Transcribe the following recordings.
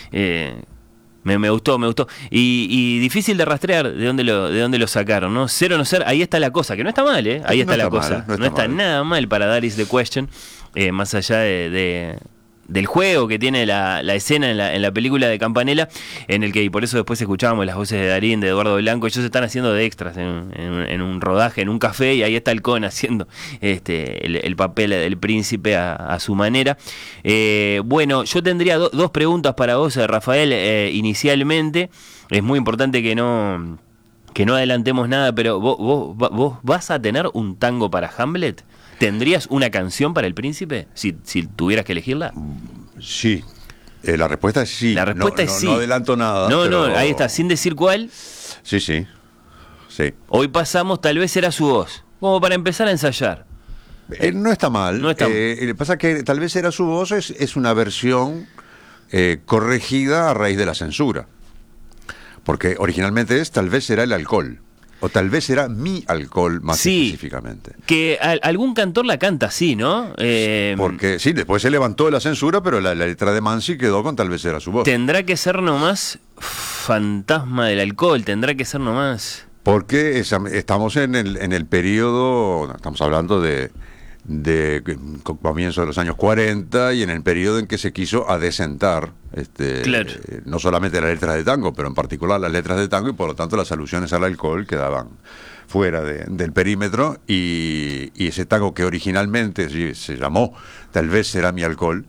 Me gustó, me gustó. Y difícil de rastrear de dónde lo sacaron, ¿no? Ser o no ser, ahí está la cosa, que no está mal, ¿eh? Ahí está la cosa. No está nada mal para That Is The Question, más allá del juego que tiene la escena en la película de Campanella, en el que, y por eso después escuchábamos las voces de Darín, de Eduardo Blanco. Ellos están haciendo de extras en un rodaje, en un café, y ahí está el Con haciendo el papel del príncipe a su manera. Bueno, yo tendría dos preguntas para vos, Rafael, inicialmente. Es muy importante que no adelantemos nada, pero ¿vos vas a tener un tango para Hamlet? ¿Tendrías una canción para el príncipe si tuvieras que elegirla? Sí. La respuesta es sí. La respuesta es sí. No adelanto nada. No, ahí está, sin decir cuál. Sí. Hoy pasamos Tal vez era su voz, como para empezar a ensayar. No está mal. No está pasa que Tal vez era su voz es una versión corregida a raíz de la censura. Porque originalmente Tal vez era el alcohol. O tal vez era mi alcohol más específicamente. Que algún cantor la canta así, ¿no? Porque sí, después se levantó la censura, pero la letra de Mansi quedó con Tal vez era su voz. Tendrá que ser nomás fantasma del alcohol, tendrá que ser nomás... Porque estamos en el periodo, estamos hablando de comienzo de los años 40 y en el periodo en que se quiso adecentar claro. No solamente las letras de tango, pero en particular las letras de tango, y por lo tanto las alusiones al alcohol quedaban fuera del perímetro, y ese tango que originalmente se llamó Tal vez será mi alcohol,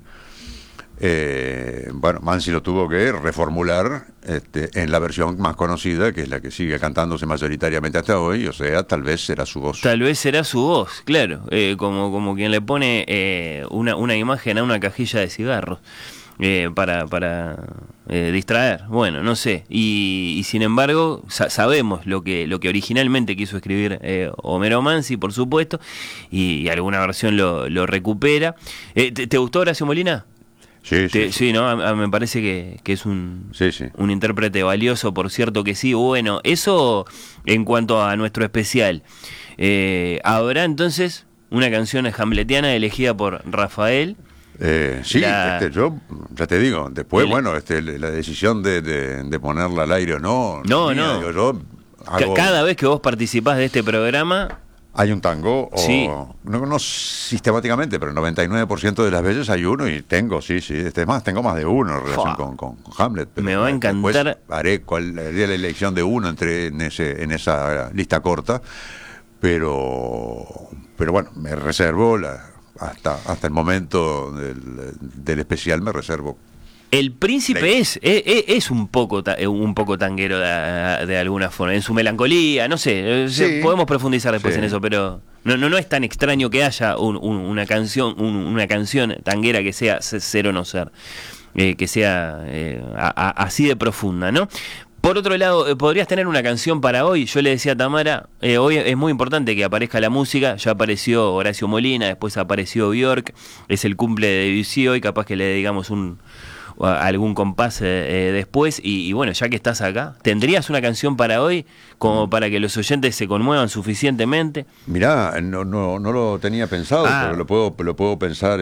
bueno, Mansi lo tuvo que reformular en la versión más conocida, que es la que sigue cantándose mayoritariamente hasta hoy, o sea, Tal vez será su voz. Tal vez será su voz, claro, como quien le pone una imagen a una cajilla de cigarros para distraer, bueno, no sé, y sin embargo sabemos lo que originalmente quiso escribir Homero Mansi, por supuesto, y alguna versión lo recupera. ¿Te gustó Horacio Molina? Sí, ¿no? Me parece que es un intérprete valioso, por cierto que sí. Bueno, eso en cuanto a nuestro especial. ¿Habrá entonces una canción hamletiana elegida por Rafael? Sí, yo ya te digo, después, bueno, la decisión de ponerla al aire o no. No. Digo, yo hago... Cada vez que vos participás de este programa... Hay un tango, no sistemáticamente, pero el 99% de las veces hay uno, y tengo, tengo más de uno en relación con Hamlet. Pero me va a encantar. Haré la elección de uno en esa lista corta, pero bueno, me reservo hasta el momento del especial, me reservo. El príncipe es un poco tanguero de alguna forma, en su melancolía, no sé, podemos profundizar después en eso, pero no es tan extraño que haya una canción tanguera que sea ser o no ser, que sea así de profunda, ¿no? Por otro lado, podrías tener una canción para hoy. Yo le decía a Tamara, hoy es muy importante que aparezca la música. Ya apareció Horacio Molina, después apareció Björk, es el cumple de Debussy hoy, capaz que le dedicamos algún compás después, y bueno, ya que estás acá, ¿tendrías una canción para hoy como para que los oyentes se conmuevan suficientemente? Mirá, no lo tenía pensado, pero lo puedo pensar,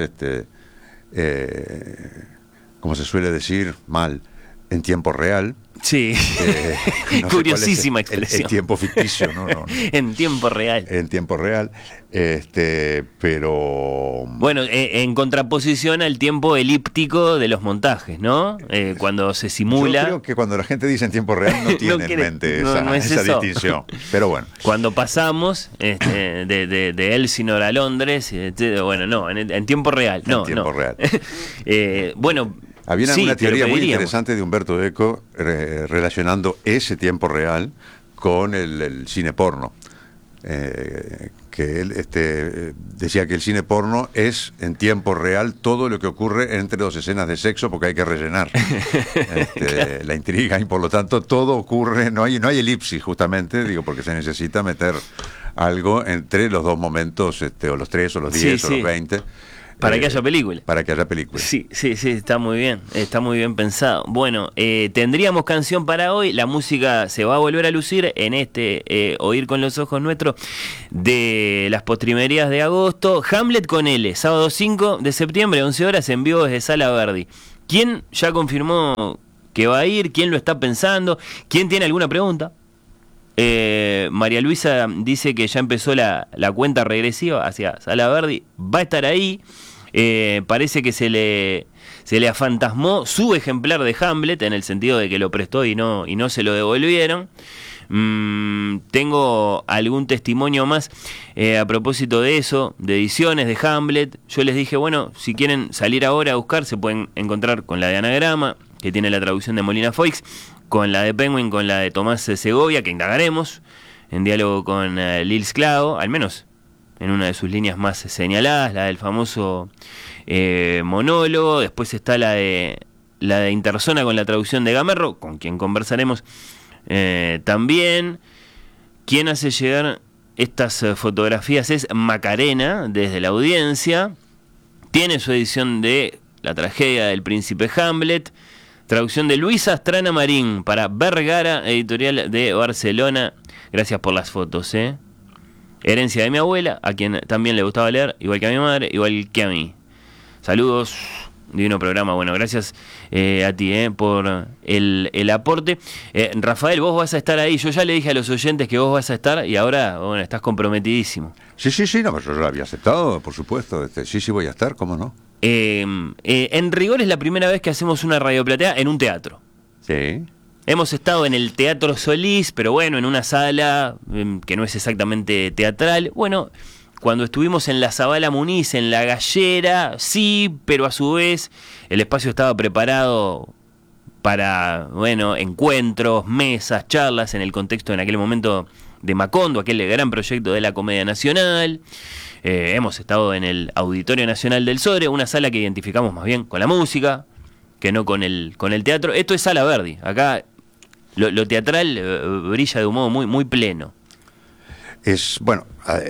como se suele decir, mal, en tiempo real. Sí, no curiosísima expresión. El tiempo ficticio, no. En tiempo real. En tiempo real, pero... Bueno, en contraposición al tiempo elíptico de los montajes, ¿no? Cuando se simula... Yo creo que cuando la gente dice en tiempo real no tiene en mente esa distinción, pero bueno. Cuando pasamos de Elsinore a Londres, bueno, no, en tiempo real. En tiempo real. Bueno... Había una teoría muy interesante de Umberto Eco relacionando ese tiempo real con el cine porno. Que él decía que el cine porno es en tiempo real todo lo que ocurre entre dos escenas de sexo, porque hay que rellenar claro, la intriga, y por lo tanto todo ocurre, no hay elipsis, justamente, digo, porque se necesita meter algo entre los dos momentos, o los 3 o los 10 o los 20. Para que haya película. Para que haya película. Sí, está muy bien pensado. Bueno, tendríamos canción para hoy. La música se va a volver a lucir en Oír con los ojos nuestros de las postrimerías de agosto. Hamlet con L, sábado 5 de septiembre, 11 horas, en vivo desde Sala Verdi. ¿Quién ya confirmó que va a ir, quién lo está pensando, quién tiene alguna pregunta. María Luisa dice que ya empezó la cuenta regresiva hacia Sala Verdi, va a estar ahí. Parece que se le afantasmó su ejemplar de Hamlet, en el sentido de que lo prestó y no se lo devolvieron. Tengo algún testimonio más a propósito de eso, de ediciones de Hamlet. Yo les dije, bueno, si quieren salir ahora a buscar, se pueden encontrar con la de Anagrama, que tiene la traducción de Molina Foix, con la de Penguin, con la de Tomás Segovia, que indagaremos en diálogo con Lils Clavo, al menos en una de sus líneas más señaladas, la del famoso monólogo. Después está la de Interzona con la traducción de Gamerro, con quien conversaremos también. Quien hace llegar estas fotografías es Macarena, desde la Audiencia. Tiene su edición de La tragedia del príncipe Hamlet, traducción de Luisa Astrana Marín para Vergara, editorial de Barcelona. Gracias por las fotos, herencia de mi abuela, a quien también le gustaba leer, igual que a mi madre, igual que a mí. Saludos, divino programa. Bueno, gracias a ti por el aporte. Rafael, vos vas a estar ahí. Yo ya le dije a los oyentes que vos vas a estar y ahora, bueno, estás comprometidísimo. Sí, no, pero yo lo había aceptado, por supuesto. Sí, voy a estar, ¿cómo no? En rigor es la primera vez que hacemos una radioplatea en un teatro. Sí. Hemos estado en el Teatro Solís, pero bueno, en una sala que no es exactamente teatral. Bueno, cuando estuvimos en la Zabala Muniz, en la Gallera, sí, pero a su vez el espacio estaba preparado para, bueno, encuentros, mesas, charlas, en el contexto en aquel momento de Macondo, aquel gran proyecto de la Comedia Nacional. Hemos estado en el Auditorio Nacional del Sodre, una sala que identificamos más bien con la música que no con el teatro. Esto es Sala Verdi. Acá lo teatral brilla de un modo muy pleno. Es, bueno,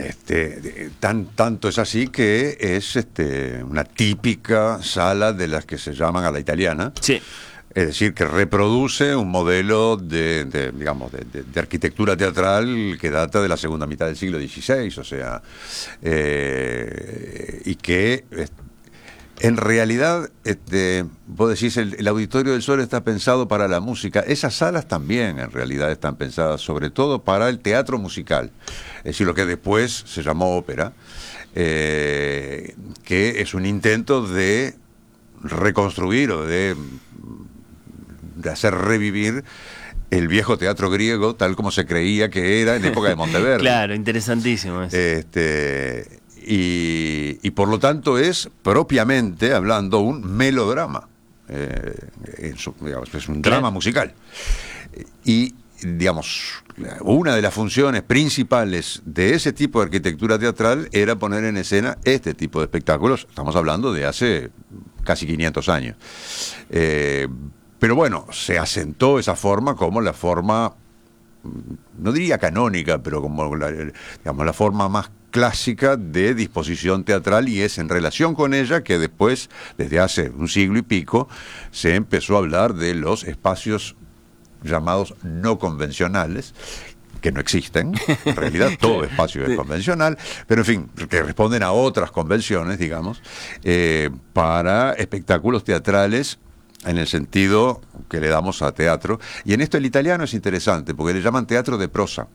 tanto es así que es una típica sala de las que se llaman a la italiana. Sí. Es decir, que reproduce un modelo de arquitectura teatral que data de la segunda mitad del siglo XVI, o sea, y que en realidad, vos decís, el Auditorio del Sol está pensado para la música. Esas salas también en realidad están pensadas sobre todo para el teatro musical, es decir, lo que después se llamó ópera, que es un intento de reconstruir o de hacer revivir el viejo teatro griego tal como se creía que era en época de Monteverdi. Claro, interesantísimo eso. Y por lo tanto es propiamente hablando un melodrama, es un drama musical. Y digamos, una de las funciones principales de ese tipo de arquitectura teatral era poner en escena este tipo de espectáculos. Estamos hablando de hace casi 500 años. Pero bueno, se asentó esa forma como la forma, no diría canónica, pero como la forma más clásica de disposición teatral, y es en relación con ella que después, desde hace un siglo y pico, se empezó a hablar de los espacios llamados no convencionales, que no existen, en realidad todo espacio es convencional, pero en fin, que responden a otras convenciones, digamos, para espectáculos teatrales en el sentido que le damos a teatro. Y en esto el italiano es interesante, porque le llaman teatro de prosa.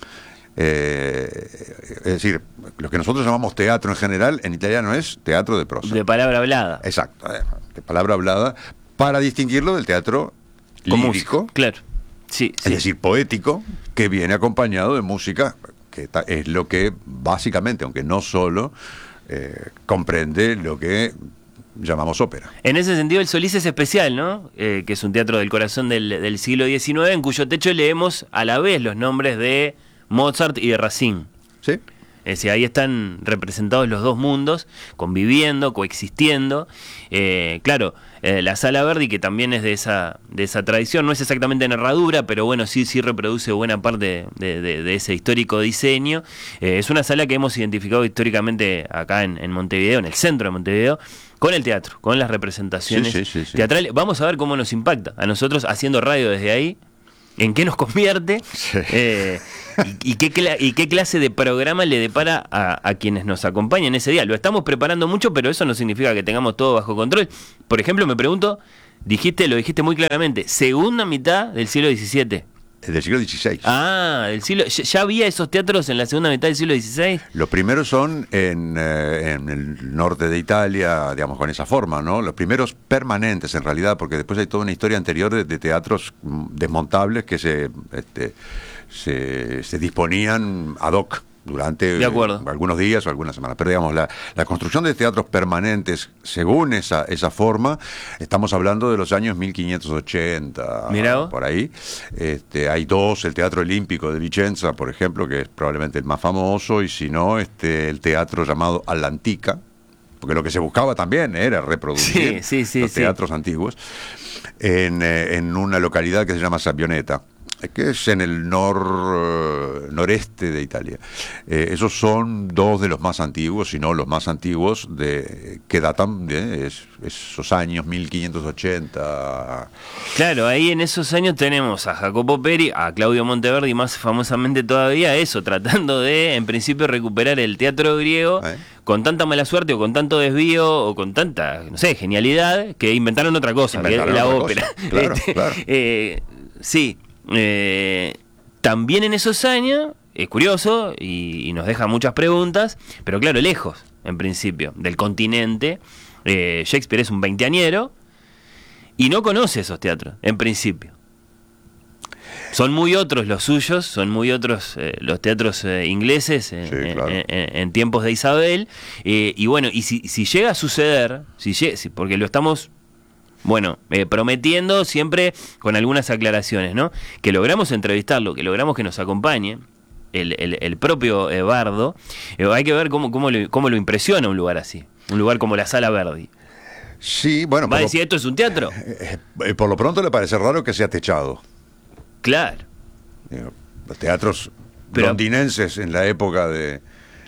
Es decir, lo que nosotros llamamos teatro en general, en italiano es teatro de prosa. De palabra hablada. Exacto, de palabra hablada, para distinguirlo del teatro lírico. Claro. Sí, es decir, poético, que viene acompañado de música, que es lo que básicamente, aunque no solo, comprende lo que llamamos ópera. En ese sentido el Solís es especial, ¿no? Que es un teatro del corazón del siglo XIX, en cuyo techo leemos a la vez los nombres de Mozart y de Racine. Sí. Es decir, ahí están representados los dos mundos, conviviendo, coexistiendo. Claro, la Sala Verdi, que también es de esa tradición, no es exactamente narradura, pero bueno, sí reproduce buena parte de ese histórico diseño. Es una sala que hemos identificado históricamente acá en Montevideo, en el centro de Montevideo, con el teatro, con las representaciones teatrales. Vamos a ver cómo nos impacta a nosotros haciendo radio desde ahí, en qué nos convierte. Sí. ¿Y qué clase de programa le depara a quienes nos acompañan ese día? Lo estamos preparando mucho, pero eso no significa que tengamos todo bajo control. Por ejemplo, me pregunto lo dijiste muy claramente, segunda mitad del siglo XVII. Del siglo XVI. ¿Ya había esos teatros en la segunda mitad del siglo XVI? Los primeros son en el norte de Italia, digamos, con esa forma, ¿no? Los primeros permanentes, en realidad, porque después hay toda una historia anterior de teatros desmontables que se disponían ad hoc durante algunos días o algunas semanas. Pero digamos, la construcción de teatros permanentes según esa forma, estamos hablando de los años 1580, Mirá. por ahí. Hay dos, el Teatro Olímpico de Vicenza, por ejemplo, que es probablemente el más famoso, y si no, el teatro llamado All'Antica, porque lo que se buscaba también era reproducir los teatros antiguos, en una localidad que se llama Sabbioneta, que es en el noreste de Italia. Esos son dos de los más antiguos, si no los más antiguos, que datan de esos años 1580. Claro, ahí en esos años tenemos a Jacopo Peri, a Claudio Monteverdi, más famosamente todavía, tratando de, en principio, recuperar el teatro griego, con tanta mala suerte o con tanto desvío o con tanta, no sé, genialidad, que inventaron otra cosa, que es la ópera. Claro, claro. Sí. También en esos años, es curioso y nos deja muchas preguntas, pero claro, lejos, en principio, del continente. Shakespeare es un veinteañero y no conoce esos teatros, en principio. Son muy otros los suyos, son muy otros los teatros ingleses en tiempos de Isabel. Y bueno, y si llega a suceder, porque lo estamos... prometiendo siempre con algunas aclaraciones, ¿no? Que logramos entrevistarlo, que logramos que nos acompañe el propio Bardo. Hay que ver cómo lo impresiona un lugar así, un lugar como la Sala Verdi. Sí, bueno. ¿Va a decir esto es un teatro? Por lo pronto le parece raro que sea techado. Claro. Los teatros londinenses en la época de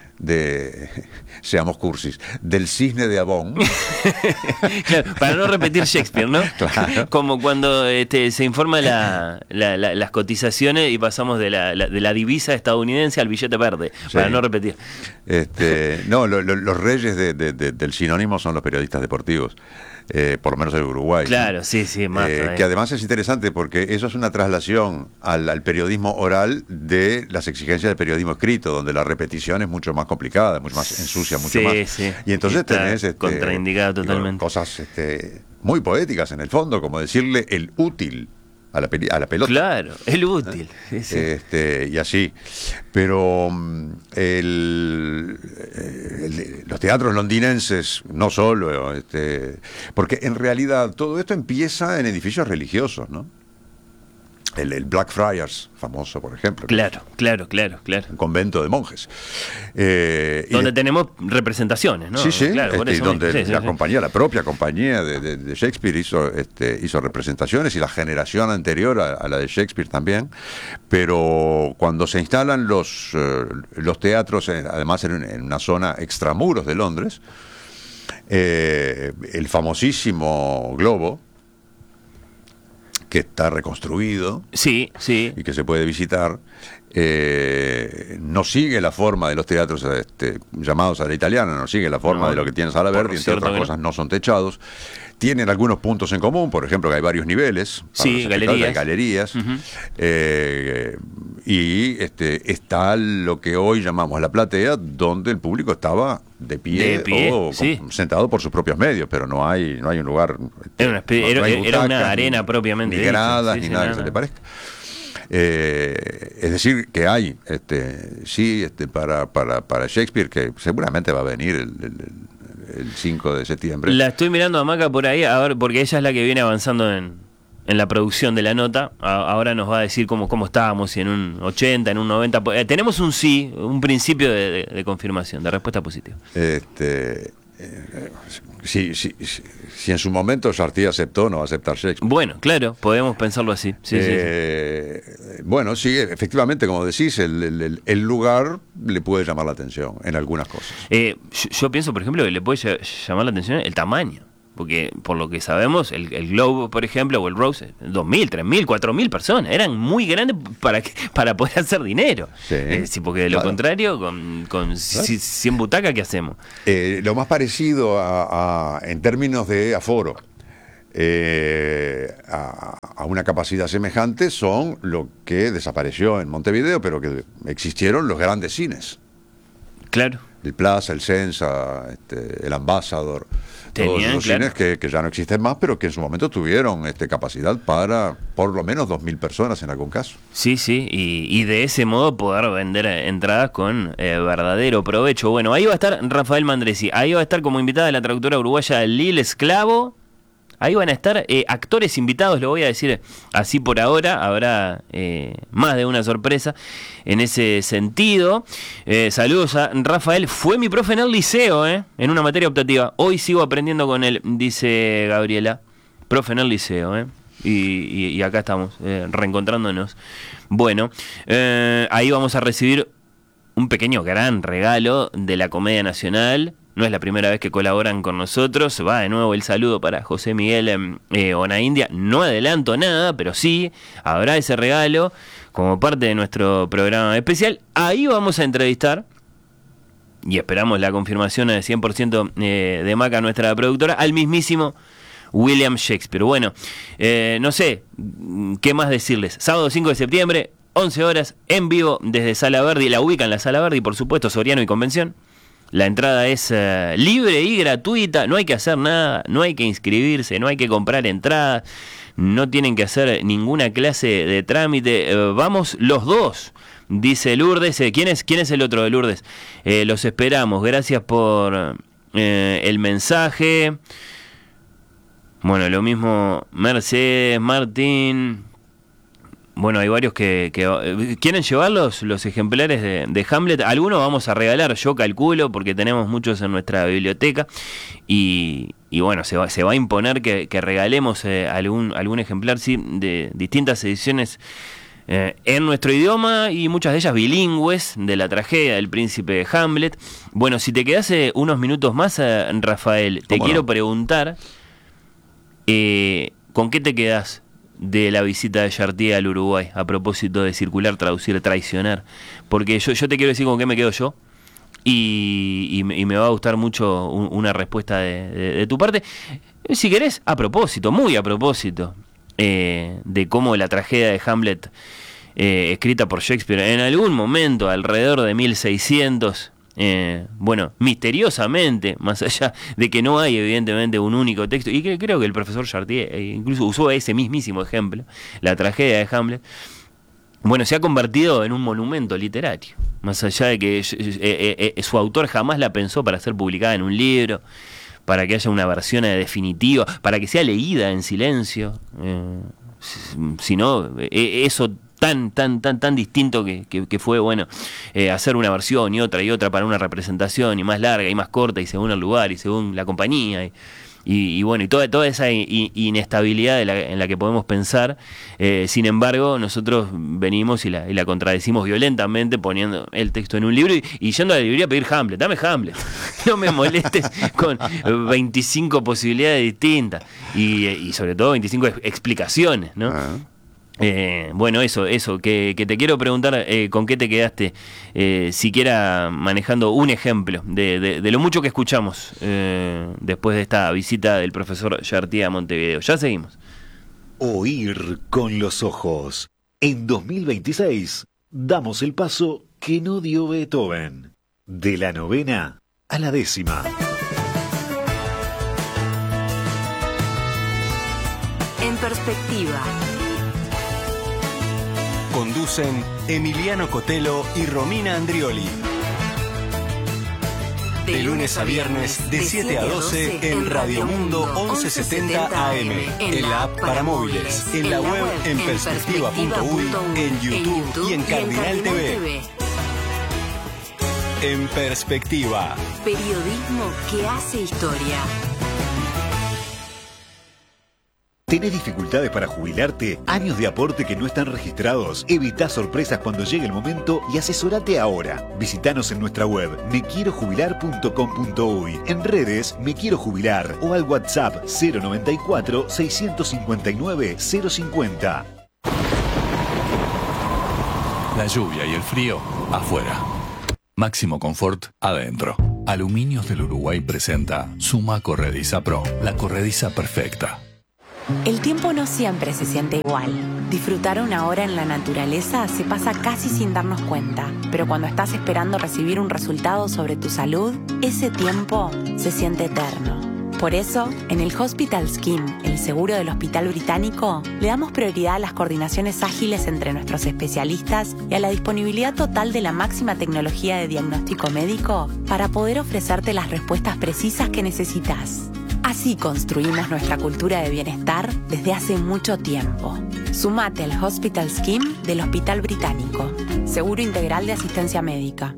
seamos cursis, del Cisne de Avon. Claro, para no repetir Shakespeare, ¿no? Claro. Como cuando se informa las cotizaciones y pasamos de la divisa estadounidense al billete verde, para no repetir. No, los reyes del sinónimo son los periodistas deportivos. Por lo menos el Uruguay. Claro, ¿no? Sí, más. Que además es interesante porque eso es una traslación al periodismo oral de las exigencias del periodismo escrito, donde la repetición es mucho más complicada, mucho más ensucia, mucho más. Sí. Y entonces tenés contraindicado totalmente. Cosas muy poéticas en el fondo, como decirle el útil a la pelota. Claro, el útil. Sí. Y así. Pero los teatros londinenses, no solo, porque en realidad todo esto empieza en edificios religiosos, ¿no? El Blackfriars, famoso, por ejemplo. Claro. Un convento de monjes. Donde tenemos representaciones, ¿no? Sí, claro, donde la propia compañía de Shakespeare hizo representaciones, y la generación anterior a la de Shakespeare también. Pero cuando se instalan los teatros, además en una zona extramuros de Londres, el famosísimo Globo, que está reconstruido, sí, y que se puede visitar, no sigue la forma de los teatros llamados a la italiana, no sigue la forma de lo que tiene Sala Verdi, entre otras cosas no son techados. Tienen algunos puntos en común, por ejemplo, que hay varios niveles, galerías, uh-huh. Y está lo que hoy llamamos la platea, donde el público estaba de pie o sentado por sus propios medios, pero no hay un lugar. Era una arena propiamente. Ni gradas, ni nada que se le parezca. Es decir, que hay para Shakespeare, que seguramente va a venir el 5 de septiembre. La estoy mirando a Maca por ahí, a ver, porque ella es la que viene avanzando en la producción de la nota. Ahora nos va a decir cómo estábamos, si en un 80, en un 90. Tenemos un principio de confirmación, de respuesta positiva. Si en su momento Chartier aceptó, no va a aceptar Shakespeare. Bueno, claro, podemos pensarlo así. Sí. Bueno, sí, efectivamente, como decís, el lugar le puede llamar la atención en algunas cosas. Yo pienso, por ejemplo, que le puede llamar la atención el tamaño. Porque por lo que sabemos, el Globe, por ejemplo, o el Rose, 2.000, 3.000, 4.000 personas, eran muy grandes para poder hacer dinero. Sí, porque de lo contrario, con 100 butacas, ¿qué hacemos? Lo más parecido en términos de aforo, a una capacidad semejante son lo que desapareció en Montevideo, pero que existieron los grandes cines. Claro. El Plaza, el Sensa, el Ambassador, todos esos cines que ya no existen más, pero que en su momento tuvieron capacidad para por lo menos 2.000 personas en algún caso. Sí, y de ese modo poder vender entradas con verdadero provecho. Bueno, ahí va a estar Rafael Mandresi, ahí va a estar como invitada la traductora uruguaya Lil Esclavo. Ahí van a estar actores invitados, lo voy a decir así por ahora. Habrá más de una sorpresa en ese sentido. Saludos a Rafael. Fue mi profe en el liceo, en una materia optativa. Hoy sigo aprendiendo con él, dice Gabriela. Profe en el liceo, y acá estamos, reencontrándonos. Bueno, ahí vamos a recibir un pequeño gran regalo de la Comedia Nacional. No es la primera vez que colaboran con nosotros. Va de nuevo el saludo para José Miguel Onaindia. No adelanto nada, pero sí, habrá ese regalo como parte de nuestro programa especial. Ahí vamos a entrevistar, y esperamos la confirmación de 100% de Maca, nuestra productora, al mismísimo William Shakespeare. Bueno, no sé qué más decirles. Sábado 5 de septiembre, 11 horas, en vivo desde Sala Verdi. La ubican la Sala Verdi, por supuesto, Soriano y Convención. La entrada es libre y gratuita, no hay que hacer nada, no hay que inscribirse, no hay que comprar entradas, no tienen que hacer ninguna clase de trámite. Vamos los dos, dice Lourdes. ¿Quién es el otro de Lourdes? Los esperamos, gracias por el mensaje. Bueno, lo mismo Mercedes, Martín. Bueno, hay varios que quieren llevar los ejemplares de Hamlet. Algunos vamos a regalar, yo calculo, porque tenemos muchos en nuestra biblioteca. Y bueno, se va a imponer que regalemos algún ejemplar, sí, de distintas ediciones en nuestro idioma, y muchas de ellas bilingües, de la tragedia del príncipe de Hamlet. Bueno, si te quedás unos minutos más, Rafael, te quiero preguntar, ¿con qué te quedás de la visita de Chartier al Uruguay, a propósito de circular, traducir, traicionar? Porque yo te quiero decir con qué me quedo yo, y me va a gustar mucho una respuesta de tu parte. Si querés, muy a propósito, de cómo la tragedia de Hamlet, escrita por Shakespeare en algún momento, alrededor de 1600, bueno, misteriosamente, más allá de que no hay evidentemente un único texto, y creo que el profesor Chartier incluso usó ese mismísimo ejemplo, la tragedia de Hamlet, bueno, se ha convertido en un monumento literario, más allá de que su autor jamás la pensó para ser publicada en un libro, para que haya una versión definitiva, para que sea leída en silencio, sino eso tan distinto que fue, bueno, hacer una versión y otra para una representación, y más larga y más corta, y según el lugar y según la compañía, y bueno, y toda esa inestabilidad en la que podemos pensar. Sin embargo, nosotros venimos y la contradecimos violentamente, poniendo el texto en un libro y yendo a la librería a pedir Hamlet. Dame Hamlet, no me molestes con 25 posibilidades distintas, y sobre todo 25 explicaciones, ¿no? Bueno, eso, que te quiero preguntar, ¿con qué te quedaste? Siquiera manejando un ejemplo de lo mucho que escuchamos después de esta visita del profesor Chartier a Montevideo. Ya seguimos. Oír con los ojos. En 2026 damos el paso que no dio Beethoven. De la 9ª a la 10ª. En perspectiva. Conducen Emiliano Cotelo y Romina Andrioli. De lunes a viernes, de 7 a 12, en Radio Mundo 1170 AM, en la app para móviles, en la web en perspectiva.uy, en YouTube y en Cardinal TV. En Perspectiva. Periodismo que hace historia. ¿Tenés dificultades para jubilarte? ¿Años de aporte que no están registrados? Evita sorpresas cuando llegue el momento y asesorate ahora. Visítanos en nuestra web mequierojubilar.com.uy, en redes Me Quiero Jubilar o al WhatsApp 094 659 050. La lluvia y el frío afuera. Máximo confort adentro. Aluminios del Uruguay presenta Suma Corrediza Pro, la corrediza perfecta. El tiempo no siempre se siente igual. Disfrutar una hora en la naturaleza se pasa casi sin darnos cuenta, pero cuando estás esperando recibir un resultado sobre tu salud, ese tiempo se siente eterno. Por eso, en el Hospital Scheme, el seguro del Hospital Británico, le damos prioridad a las coordinaciones ágiles entre nuestros especialistas y a la disponibilidad total de la máxima tecnología de diagnóstico médico para poder ofrecerte las respuestas precisas que necesitas. Así construimos nuestra cultura de bienestar desde hace mucho tiempo. Sumate al Hospital Scheme del Hospital Británico. Seguro integral de asistencia médica.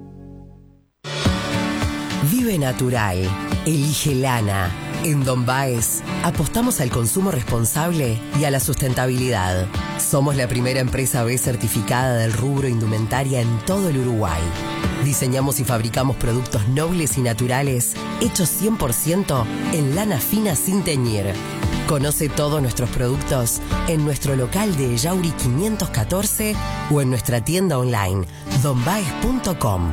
Vive natural. Elige lana. En Don Baez apostamos al consumo responsable y a la sustentabilidad. Somos la primera empresa B certificada del rubro indumentaria en todo el Uruguay. Diseñamos y fabricamos productos nobles y naturales hechos 100% en lana fina sin teñir. Conoce todos nuestros productos en nuestro local de Yauri 514 o en nuestra tienda online donbaez.com.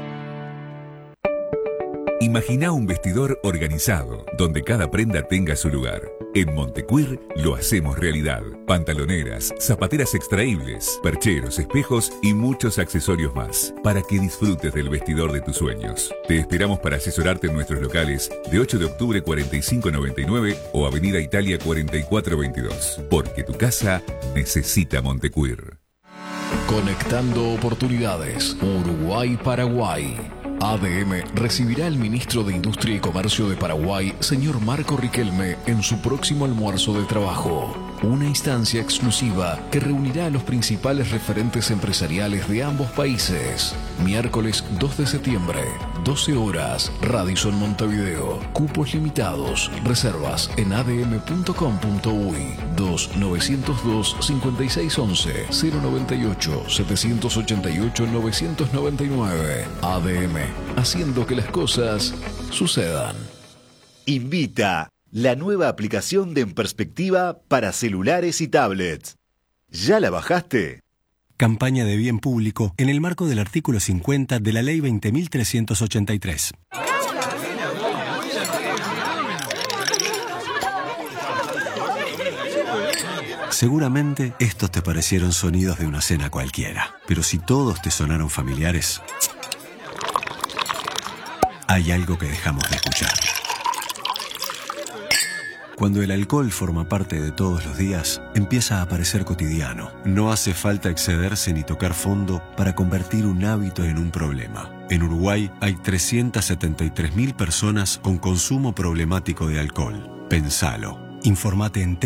Imagina un vestidor organizado, donde cada prenda tenga su lugar. En Montecuir lo hacemos realidad. Pantaloneras, zapateras extraíbles, percheros, espejos y muchos accesorios más, para que disfrutes del vestidor de tus sueños. Te esperamos para asesorarte en nuestros locales de 8 de octubre 4599 o Avenida Italia 4422, porque tu casa necesita Montecuir. Conectando oportunidades. Uruguay-Paraguay. ADM recibirá al ministro de Industria y Comercio de Paraguay, señor Marco Riquelme, en su próximo almuerzo de trabajo. Una instancia exclusiva que reunirá a los principales referentes empresariales de ambos países. Miércoles 2 de septiembre, 12 horas, Radisson Montevideo. Cupos limitados. Reservas en adm.com.uy. 2902-5611 098-788-999. ADM, haciendo que las cosas sucedan. Invita la nueva aplicación de En Perspectiva para celulares y tablets. ¿Ya la bajaste? Campaña de bien público en el marco del artículo 50 de la Ley 20.383. Seguramente estos te parecieron sonidos de una cena cualquiera, pero si todos te sonaron familiares, hay algo que dejamos de escuchar. Cuando el alcohol forma parte de todos los días, empieza a parecer cotidiano. No hace falta excederse ni tocar fondo para convertir un hábito en un problema. En Uruguay hay 373.000 personas con consumo problemático de alcohol. Pensalo. Informate en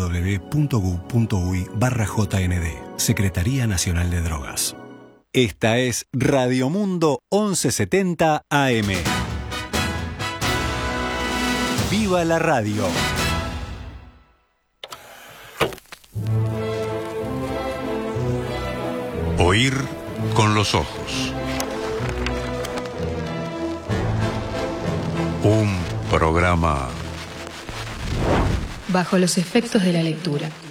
www.gu.uy/JND. Secretaría Nacional de Drogas. Esta es Radio Mundo 1170 AM. ¡Viva la radio! Oír con los ojos. Un programa bajo los efectos de la lectura.